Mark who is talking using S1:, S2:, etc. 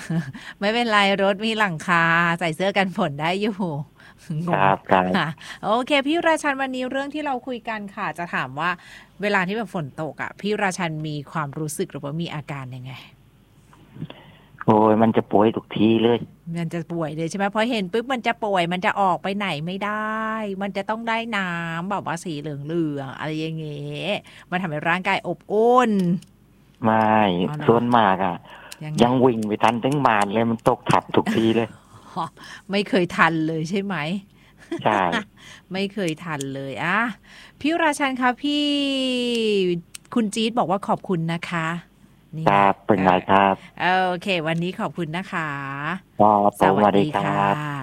S1: ไม่เป็นไรรถมีหลังคาใส่เสื้อกันฝนได้อยู่งง
S2: ครับครับ
S1: ค่ะโอเคพี่ราชันวันนี้เรื่องที่เราคุยกันค่ะจะถามว่าเวลาที่แบบฝนตกอ่ะพี่ราชันมีความรู้สึกหรือว่ามีอาการยังไง
S2: โอ้ยมันจะป่วยทุกทีเลย
S1: มันจะป่วยเลยใช่ไหมพอเห็นปุ๊บมันจะป่วยมันจะออกไปไหนไม่ได้มันจะต้องได้น้ำแบบว่าสีเหลืองๆอะไรอย่างเงี้ยมันทำให้ร่างกายอบอุ่น
S2: ไม่
S1: อ๋อเหรอ
S2: ส่วนมากอ่ะ
S1: ยังไง
S2: ยังวิ่งไปทันถึงบ้านเลยมันตกทับทุกทีเลย
S1: ไม่เคยทันเลยใช่ไหม
S2: ใช่
S1: ไม่เคยทันเลยอ่ะพี่ราชันคะพี่คุณจี๊ดบอกว่าขอบคุณนะคะนี่ไง
S2: ครับเป็น
S1: เออ
S2: ไงครับ
S1: โอเควันนี้ขอบคุณนะคะ
S2: ครับผ
S1: สวัส
S2: มสวัสดีครั
S1: ดีค่ะ
S2: บ